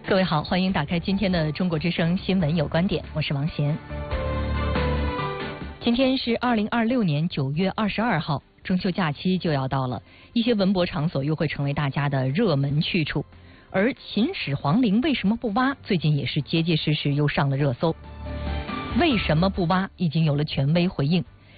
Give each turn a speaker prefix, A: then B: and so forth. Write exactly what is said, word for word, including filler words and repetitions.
A: 各位好，欢迎打开今天的中国之声新闻有观点，我是王贤。今天是二零二六年九月二十二号，中秋假期就要到了，一些文博场所又会成为大家的热门去处。而秦始皇陵为什么不挖？最近也是结结实实又上了热搜。为什么不挖？已经有了权威回应。